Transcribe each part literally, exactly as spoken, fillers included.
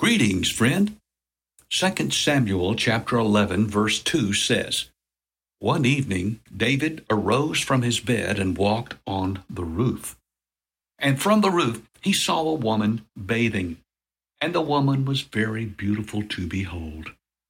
Greetings, friend. Second Samuel chapter eleven, verse two says, One evening David arose from his bed and walked on the roof. And from the roof he saw a woman bathing, and the woman was very beautiful to behold.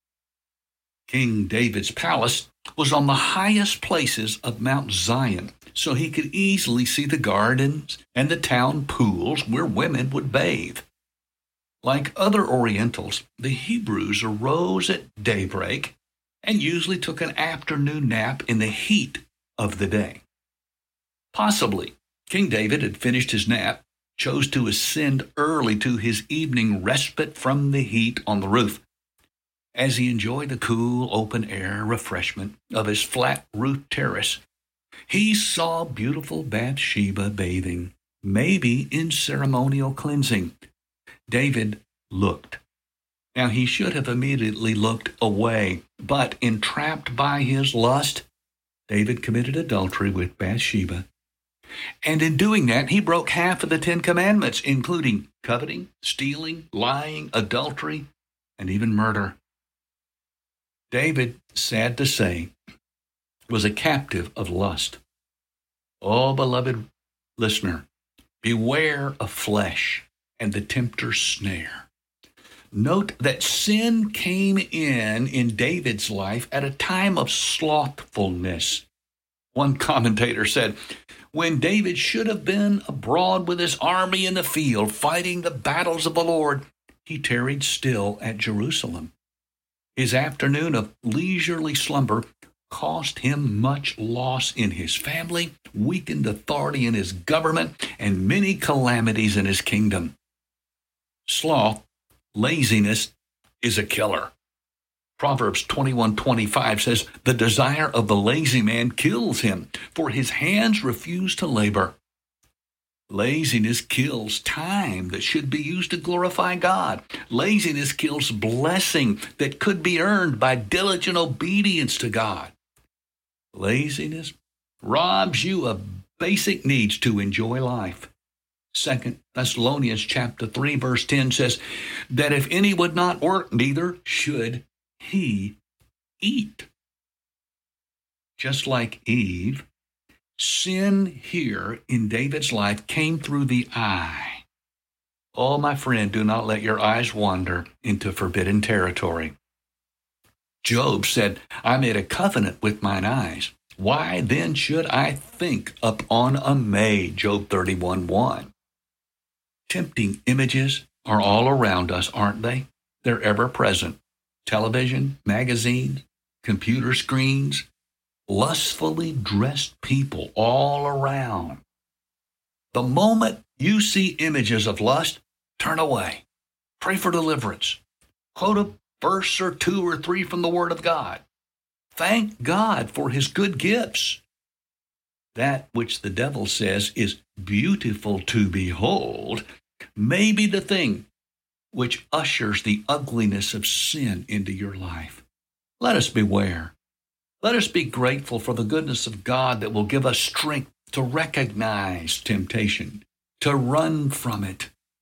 King David's palace was on the highest places of Mount Zion, so he could easily see the gardens and the town pools where women would bathe. Like other Orientals, the Hebrews arose at daybreak and usually took an afternoon nap in the heat of the day. Possibly, King David had finished his nap, chose to ascend early to his evening respite from the heat on the roof. As he enjoyed the cool, open-air refreshment of his flat-roofed terrace, he saw beautiful Bathsheba bathing, maybe in ceremonial cleansing. David looked. Now, he should have immediately looked away, but entrapped by his lust, David committed adultery with Bathsheba. And in doing that, he broke half of the Ten Commandments, including coveting, stealing, lying, adultery, and even murder. David, sad to say, was a captive of lust. Oh, beloved listener, beware of flesh and the tempter's snare. Note that sin came in in David's life at a time of slothfulness. One commentator said, when David should have been abroad with his army in the field, fighting the battles of the Lord, he tarried still at Jerusalem. His afternoon of leisurely slumber cost him much loss in his family, weakened authority in his government, and many calamities in his kingdom. Sloth, laziness, is a killer. Proverbs twenty-one twenty-five says, the desire of the lazy man kills him, for his hands refuse to labor. Laziness kills time that should be used to glorify God. Laziness kills blessing that could be earned by diligent obedience to God. Laziness robs you of basic needs to enjoy life. Second Thessalonians chapter three, verse ten says that if any would not work, neither should he eat. Just like Eve, sin here in David's life came through the eye. Oh, my friend, do not let your eyes wander into forbidden territory. Job said, I made a covenant with mine eyes. Why then should I think upon a maid? Job thirty-one one. Tempting images are all around us, aren't they? They're ever present. Television, magazines, computer screens, lustfully dressed people all around. The moment you see images of lust, turn away. Pray for deliverance. Quote a verse or two or three from the Word of God. Thank God for His good gifts. That which the devil says is beautiful to behold may be the thing which ushers the ugliness of sin into your life. Let us beware. Let us be grateful for the goodness of God that will give us strength to recognize temptation, to run from it,